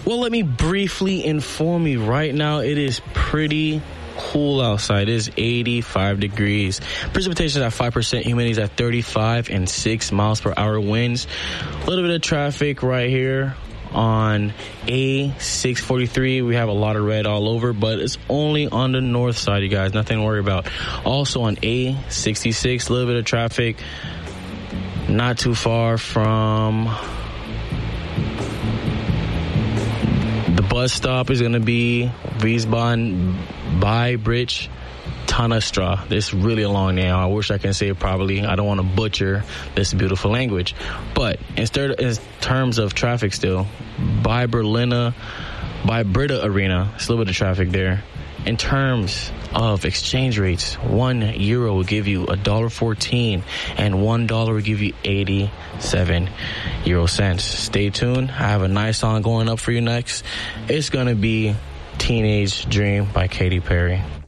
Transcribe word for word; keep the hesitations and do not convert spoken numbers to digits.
Well, let me briefly inform you. Right now, it is pretty cool outside. It is eighty-five degrees. Precipitation is at five percent. Humidity is at thirty-five and six miles per hour winds. A little bit of traffic right here on A six forty-three. We have a lot of red all over, but it's only on the north side, you guys. Nothing to worry about. Also on A sixty-six, a little bit of traffic. Not too far from the bus stop is going to be Wiesbaden by Bridge Tanastra. This is really a long name. I wish I can say it properly. I don't want to butcher this beautiful language. But instead, in terms of traffic still, by Berlina, by Brita Arena, it's a little bit of traffic there. In terms of exchange rates, one euro will give you a dollar fourteen, and one dollar will give you eighty-seven euro cents. Stay tuned. I have a nice song going up for you next. It's going to be Teenage Dream by Katy Perry.